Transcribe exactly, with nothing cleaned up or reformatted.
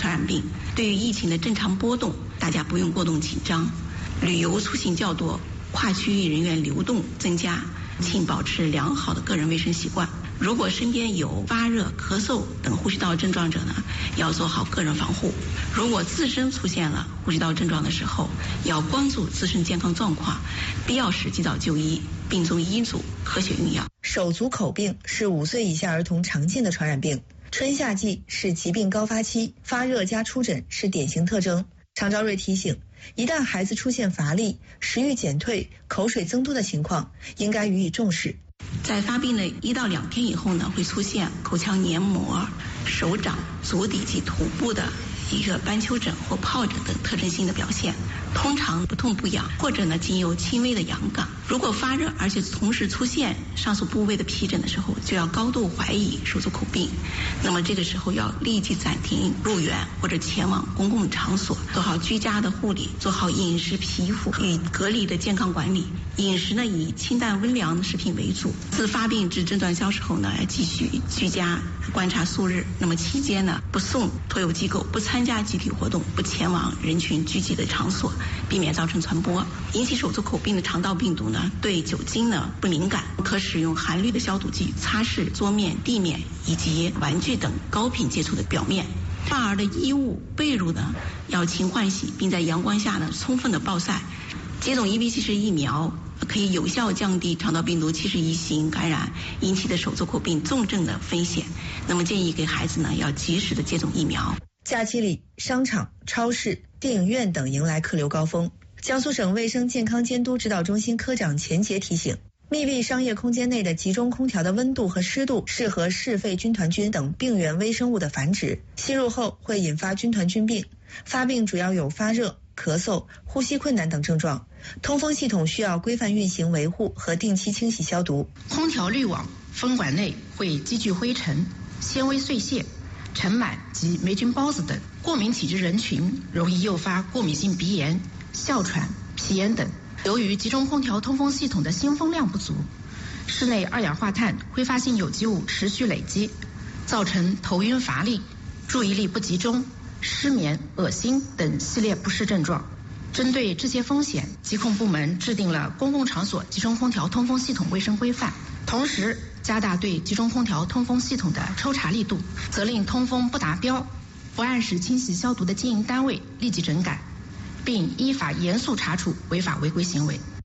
传染病。对于疫情的正常波动，大家不用过度紧张。旅游出行较多，跨区域人员流动增加，请保持良好的个人卫生习惯。如果身边有发热、咳嗽等呼吸道症状者呢，要做好个人防护。如果自身出现了呼吸道症状的时候，要关注自身健康状况，必要时及早就医，并遵医嘱科学用药。 手足口病是五岁以下儿童常见的传染病，春夏季是疾病高发期，发热加出疹是典型特征。常昭瑞提醒，一旦孩子出现乏力、食欲减退、口水增多的情况，应该予以重视。 在发病的一到两天以后呢，会出现口腔黏膜、手掌、足底及头部的一个斑丘疹或疱疹等特征性的表现，通常不痛不痒，或者呢仅有轻微的痒感。如果发热而且同时出现上述部位的皮疹的时候，就要高度怀疑手足口病。那么这个时候要立即暂停入园或者前往公共场所，做好居家的护理，做好饮食、皮肤与隔离的健康管理。饮食呢以清淡温凉的食品为主。自发病至症状消失后呢，要继续居家观察数日。那么期间呢，不送托幼机构，不参加集体活动，不前往人群聚集的场所，避免造成传播。引起手足口病的肠道病毒呢，对酒精呢不敏感，可使用含氯的消毒剂擦拭桌面、地面以及玩具等高频接触的表面。婴儿的衣物、被褥呢要勤换洗，并在阳光下呢充分的暴晒。接种 E B 七十疫苗可以有效降低肠道病毒七十一型感染引起的手足口病重症的风险。那么建议给孩子呢要及时的接种疫苗。 假期里，商场、超市、电影院等迎来客流高峰。江苏省卫生健康监督指导中心科长钱杰提醒，密闭商业空间内的集中空调的温度和湿度适合嗜肺军团菌等病原微生物的繁殖，吸入后会引发军团菌病。发病主要有发热、咳嗽、呼吸困难等症状，通风系统需要规范运行维护和定期清洗消毒。 空调滤网、风管内会积聚灰尘、纤维碎屑、尘螨及霉菌孢子等，过敏体质人群容易诱发过敏性鼻炎、哮喘、皮炎等。由于集中空调通风系统的新风量不足，室内二氧化碳、挥发性有机物持续累积，造成头晕乏力、注意力不集中、失眠、恶心等系列不适症状。针对这些风险，疾控部门制定了公共场所集中空调通风系统卫生规范，同时加大对集中空调通风系统的抽查力度，责令通风不达标、不按时清洗消毒的经营单位立即整改，并依法严肃查处违法违规行为。